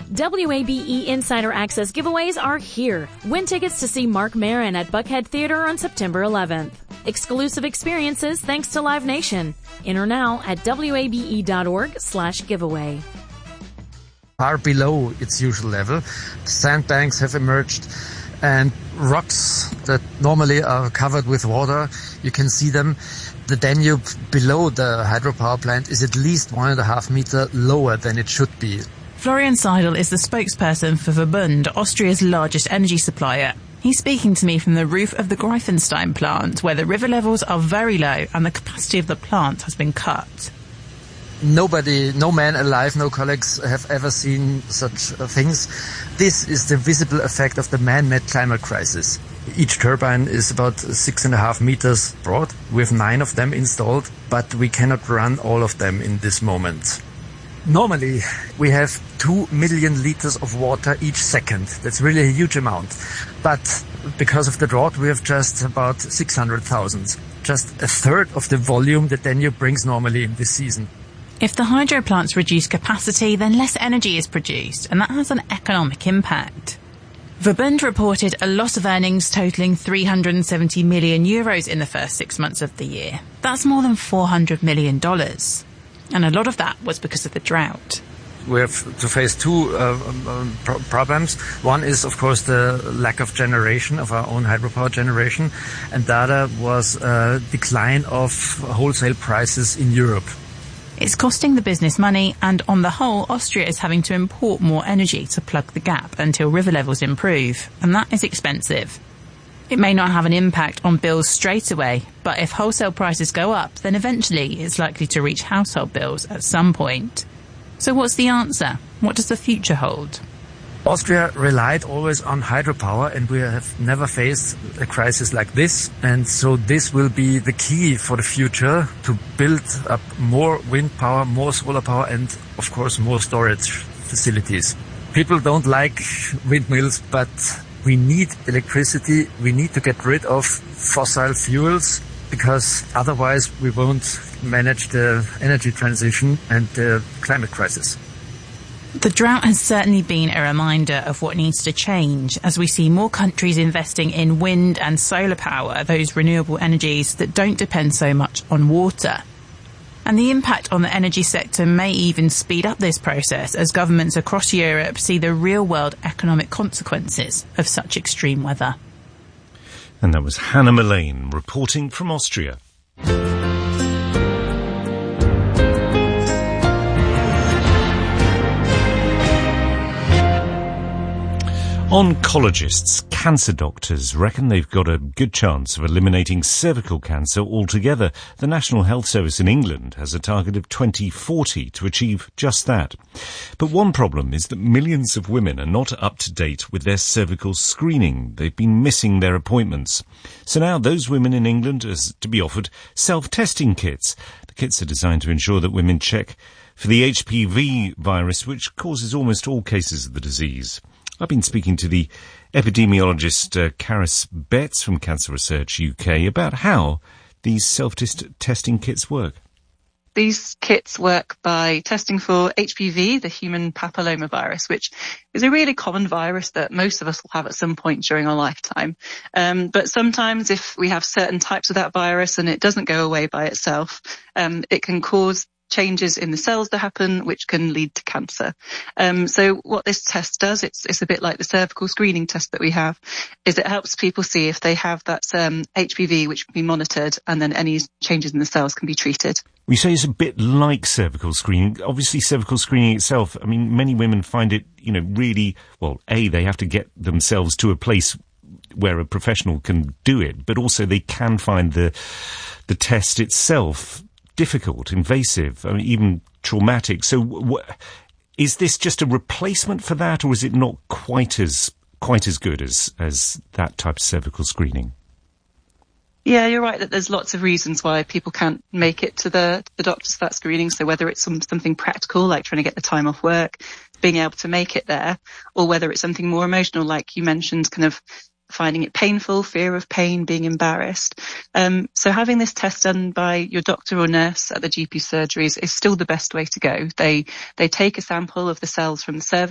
WABE Insider Access giveaways are here. Win tickets to see Marc Maron at Buckhead Theater on September 11th. Exclusive experiences thanks to Live Nation. Enter now at wabe.org/giveaway. Far below its usual level, sandbanks have emerged and rocks that normally are covered with water, you can see them. The Danube below the hydropower plant is at least 1.5 meters lower than it should be. Florian Seidel is the spokesperson for Verbund, Austria's largest energy supplier. He's speaking to me from the roof of the Greifenstein plant, where the river levels are very low and the capacity of the plant has been cut. Nobody, no man alive, no colleagues have ever seen such things. This is the visible effect of the man-made climate crisis. Each turbine is about 6.5 meters broad. We have 9 of them installed, but we cannot run all of them in this moment. Normally, we have 2 million liters of water each second. That's really a huge amount. But because of the drought, we have just about 600,000. Just a third of the volume that Danube brings normally in this season. If the hydro plants reduce capacity, then less energy is produced, and that has an economic impact. Verbund reported a loss of earnings totalling €370 million in the first 6 months of the year. That's more than $400 million. And a lot of that was because of the drought. We have to face two problems. One is, of course, the lack of generation, of our own hydropower generation, and the other was a decline of wholesale prices in Europe. It's costing the business money, and on the whole, Austria is having to import more energy to plug the gap until river levels improve, and that is expensive. It may not have an impact on bills straight away, but if wholesale prices go up, then eventually it's likely to reach household bills at some point. So what's the answer? What does the future hold? Austria relied always on hydropower, and we have never faced a crisis like this. And so this will be the key for the future, to build up more wind power, more solar power, and of course more storage facilities. People don't like windmills, but we need electricity. We need to get rid of fossil fuels, because otherwise we won't manage the energy transition and the climate crisis. The drought has certainly been a reminder of what needs to change, as we see more countries investing in wind and solar power, those renewable energies that don't depend so much on water. And the impact on the energy sector may even speed up this process, as governments across Europe see the real-world economic consequences of such extreme weather. And that was Hannah Mullane reporting from Austria. Oncologists, cancer doctors, reckon they've got a good chance of eliminating cervical cancer altogether. The National Health Service in England has a target of 2040 to achieve just that. But one problem is that millions of women are not up to date with their cervical screening. They've been missing their appointments. So now those women in England are to be offered self-testing kits. The kits are designed to ensure that women check for the HPV virus, which causes almost all cases of the disease. I've been speaking to the epidemiologist Caris Betts from Cancer Research UK about how these self-testing kits work. These kits work by testing for HPV, the human papillomavirus, which is a really common virus that most of us will have at some point during our lifetime. But sometimes if we have certain types of that virus and it doesn't go away by itself, it can cause changes in the cells that happen, which can lead to cancer. So what this test does, it's a bit like the cervical screening test that we have, is it helps people see if they have that HPV, which can be monitored, and then any changes in the cells can be treated. We say it's a bit like cervical screening. Obviously, cervical screening itself, I mean, many women find it, really, well, they have to get themselves to a place where a professional can do it, but also they can find the test itself difficult, invasive, even traumatic. So is this just a replacement for that, or is it not quite as good as that type of cervical screening? Yeah, you're right that there's lots of reasons why people can't make it to the doctors for that screening. So whether it's something practical, like trying to get the time off work, being able to make it there, or whether it's something more emotional, like you mentioned, kind of finding it painful, fear of pain, being embarrassed. So having this test done by your doctor or nurse at the GP surgeries is still the best way to go. They take a sample of the cells from the cervix